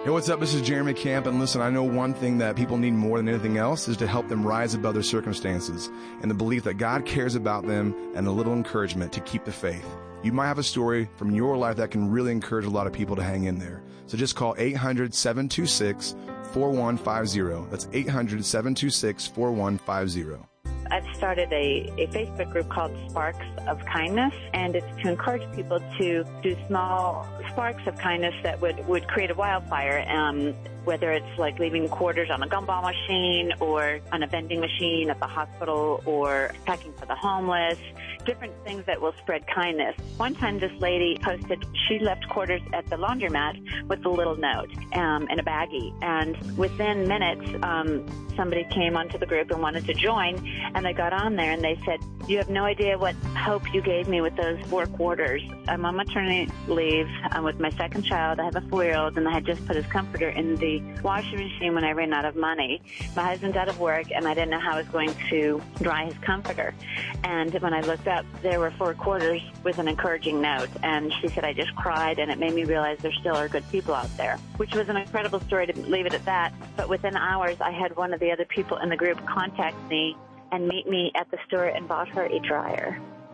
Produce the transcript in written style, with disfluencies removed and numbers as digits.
Hey, what's up? This is Jeremy Camp, and listen, I know one thing that people need more than anything else is to help them rise above their circumstances and the belief that God cares about them and a little encouragement to keep the faith. You might have a story from your life that can really encourage a lot of people to hang in there. So just call 800-726-4150. That's 800-726-4150. I've started a Facebook group called Sparks of Kindness, and it's to encourage people to do small sparks of kindness that would create a wildfire, whether it's like leaving quarters on a gumball machine or on a vending machine at the hospital or packing for the homeless, different things that will spread kindness. One time this lady posted she left quarters at the laundromat with a little note in a baggie, and within minutes somebody came onto the group and wanted to join, and they got on there and they said, "You have no idea what hope you gave me with those 4 quarters. I'm on maternity leave. I'm with my second child. I have a 4-year-old, and I had just put his comforter in the washing machine when I ran out of money. My husband's out of work, and I didn't know how I was going to dry his comforter. And when I looked up, there were 4 quarters with an encouraging note." And she said, "I just cried, and it made me realize there still are good people out there," which was an incredible story, to leave it at that. But within hours, I had one of the other people in the group contact me and meet me at the store and bought her a dryer.